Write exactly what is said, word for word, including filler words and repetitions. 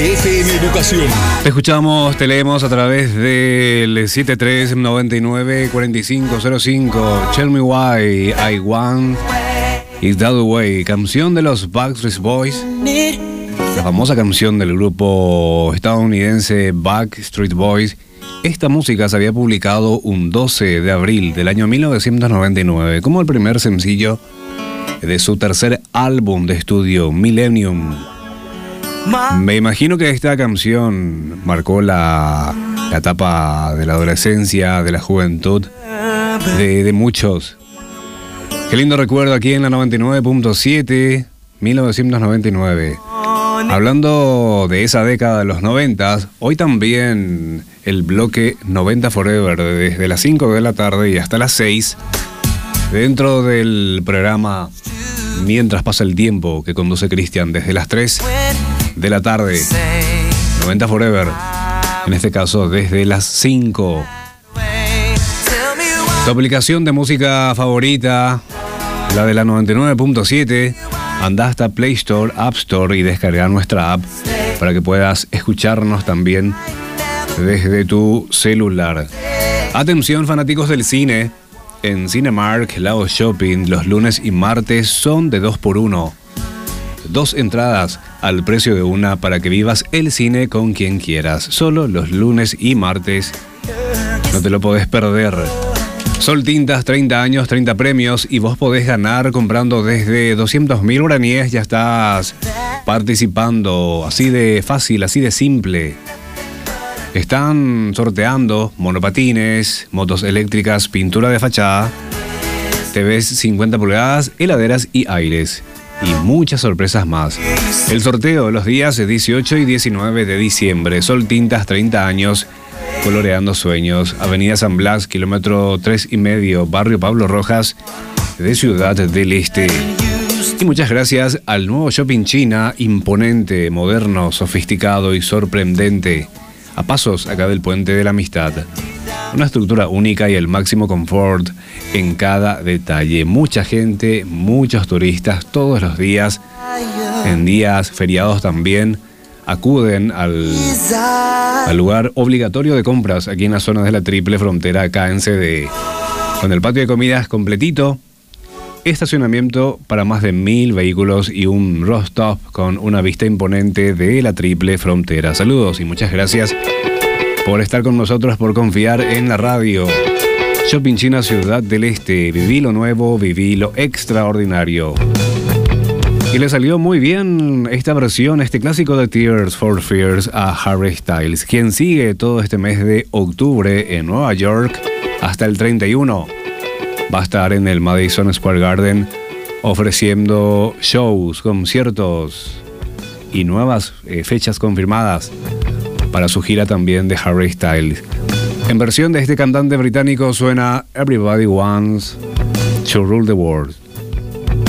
F M Educación. Te escuchamos, te leemos a través del siete tres nueve nueve cuatro cinco cero cinco. Tell Me Why I Want It That Way, canción de los Backstreet Boys, la famosa canción del grupo estadounidense Backstreet Boys. Esta música se había publicado un doce de abril del año mil novecientos noventa y nueve como el primer sencillo de su tercer álbum de estudio, Millennium. Me imagino que esta canción marcó la, la etapa de la adolescencia, de la juventud, de, de muchos. Qué lindo recuerdo aquí en la noventa y nueve punto siete, mil novecientos noventa y nueve. Hablando de esa década de los noventas, hoy también el bloque noventa Forever, desde las cinco de la tarde y hasta las seis, dentro del programa Mientras pasa el tiempo, que conduce Cristian desde las tres de la tarde. noventa Forever, en este caso desde las cinco. Tu aplicación de música favorita, la de la noventa y nueve punto siete, anda hasta Play Store, App Store y descarga nuestra app para que puedas escucharnos también desde tu celular. Atención, fanáticos del cine. En Cinemark, Lao Shopping, los lunes y martes son de dos por uno. Dos entradas al precio de una para que vivas el cine con quien quieras. Solo los lunes y martes. No te lo podés perder. Sol Tintas, treinta años, treinta premios y vos podés ganar comprando desde doscientos mil guaraníes. Ya estás participando. Así de fácil, así de simple. Están sorteando monopatines, motos eléctricas, pintura de fachada, T Vs cincuenta pulgadas, heladeras y aires. Y muchas sorpresas más. El sorteo de los días dieciocho y diecinueve de diciembre. Sol Tintas, treinta años, coloreando sueños. Avenida San Blas, kilómetro tres y medio, barrio Pablo Rojas, de Ciudad del Este. Y muchas gracias al nuevo Shopping China, imponente, moderno, sofisticado y sorprendente. A pasos acá del Puente de la Amistad. Una estructura única y el máximo confort en cada detalle. Mucha gente, muchos turistas todos los días, en días feriados también, acuden al, al lugar obligatorio de compras aquí en la zona de la Triple Frontera, acá en C D. Con el patio de comidas completito, estacionamiento para más de mil vehículos y un rooftop con una vista imponente de la Triple Frontera. Saludos y muchas gracias por estar con nosotros, por confiar en la radio. Shopping China, Ciudad del Este. Viví lo nuevo, viví lo extraordinario. Y le salió muy bien esta versión, este clásico de Tears for Fears a Harry Styles, quien sigue todo este mes de octubre en Nueva York hasta el treinta y uno. Va a estar en el Madison Square Garden ofreciendo shows, conciertos y nuevas eh, fechas confirmadas para su gira también de Harry Styles. En versión de este cantante británico suena Everybody Wants to Rule the World.